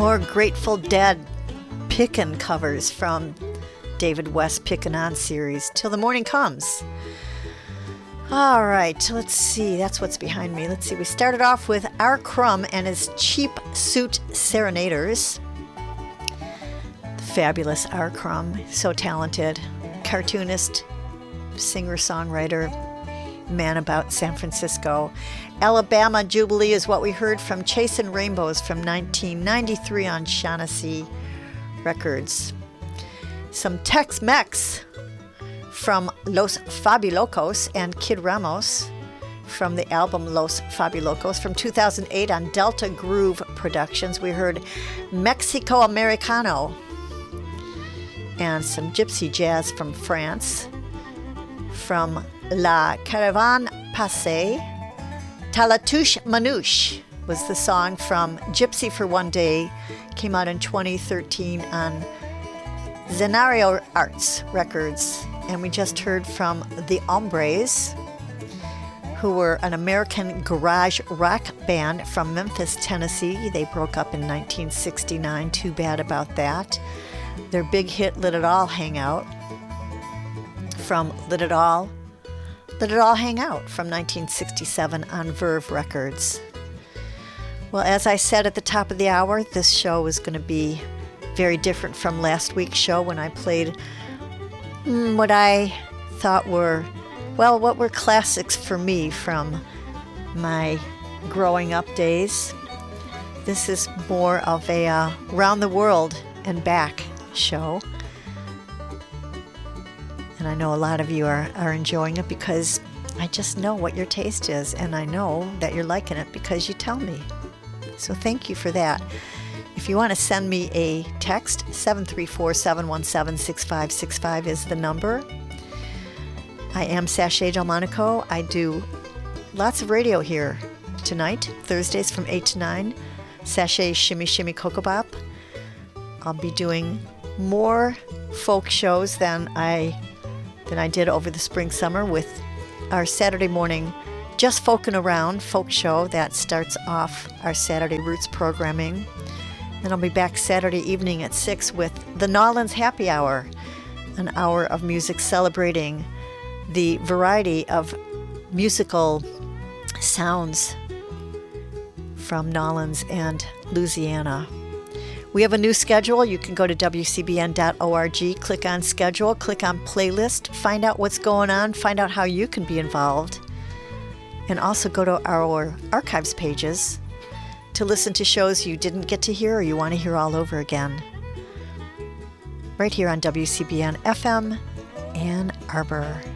More Grateful Dead Pickin' covers from David West Pickin' On series, Till the Morning Comes. All right, let's see. That's what's behind me. Let's see. We started off with R. Crumb and his Cheap Suit Serenaders. The fabulous R. Crumb, so talented. Cartoonist, singer-songwriter, man about San Francisco. Alabama Jubilee is what we heard from Chasin' Rainbows from 1993 on Shaughnessy Records. Some Tex-Mex from Los Fabilocos and Kid Ramos from the album Los Fabilocos from 2008 on Delta Groove Productions. We heard Mexico Americano and some gypsy jazz from France from La Caravane Passée. Talatouche Manouche was the song from Gypsy for One Day. Came out in 2013 on Zenario Arts Records. And we just heard from the Hombres, who were an American garage rock band from Memphis, Tennessee. They broke up in 1969. Too bad about that. Their big hit, Let It All Hang Out, from Let It All Hang Out from 1967 on Verve Records. Well, as I said at the top of the hour, this show is going to be very different from last week's show when I played what I thought were, well, what were classics for me from my growing up days. This is more of a round the world and back show. And I know a lot of you are enjoying it because I just know what your taste is, and I know that you're liking it because you tell me. So thank you for that. If you want to send me a text, 734-717-6565 is the number. I am Sashay Delmonico. I do lots of radio here tonight, Thursdays from 8 to 9. Sashay Shimmy Shimmy Cocoa Bop. I'll be doing more folk shows than I did over the spring summer with our Saturday morning Just Folkin' Around folk show that starts off our Saturday Roots programming. Then I'll be back Saturday evening at 6 with the Nolans Happy Hour, an hour of music celebrating the variety of musical sounds from Nolans and Louisiana. We have a new schedule. You can go to wcbn.org, click on schedule, click on playlist, find out what's going on, find out how you can be involved, and also go to our archives pages to listen to shows you didn't get to hear or you want to hear all over again. Right here on WCBN FM, Ann Arbor.